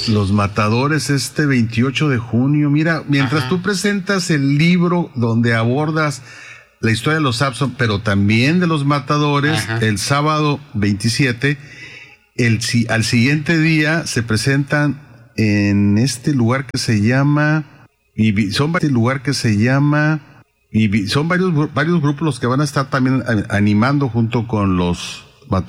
Los Matadores este 28 de junio. Mira, mientras tú presentas el libro donde abordas la historia de los Abson, pero también de los Matadores, el sábado 27, al siguiente día se presentan en este lugar que se llama, son varios grupos los que van a estar también animando junto con los